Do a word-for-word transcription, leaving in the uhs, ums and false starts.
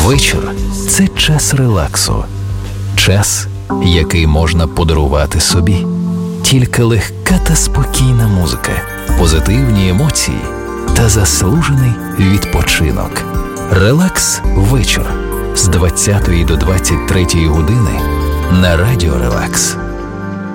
Вечір – це час релаксу. Час, який можна подарувати собі. Тільки легка та спокійна музика, позитивні емоції та заслужений відпочинок. Релакс вечір з двадцятої до двадцять третьої години на Радіо Релакс.